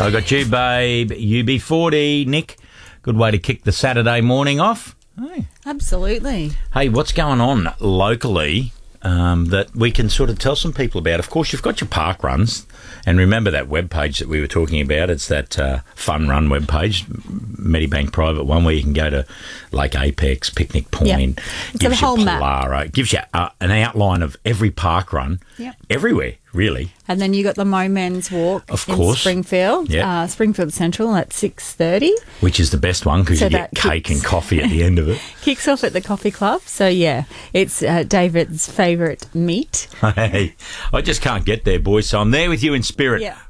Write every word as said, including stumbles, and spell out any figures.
I got you, babe. U B forty. Nick, good way to kick the Saturday morning off. Hey, Absolutely. hey what's going on locally um, that we can sort of tell some people about? Of course, you've got your park runs. And remember that webpage that we were talking about? It's that uh, Fun Run webpage, Medibank private one, where you can go to Lake Apex, Picnic Point. Yep. It's gives a whole you map. Polaro. It gives you uh, an outline of every park run, Yep. everywhere, really. And then you got the Mo Men's Walk Of in course. Springfield, Yep. uh, Springfield Central at six thirty. Which is the best one because So you get that cake kicks- and coffee at the end of it. Kicks off at the Coffee Club. So, yeah, it's uh, David's favourite meat. Hey, I just can't get there, boys, so I'm there with you in spirit. Yeah.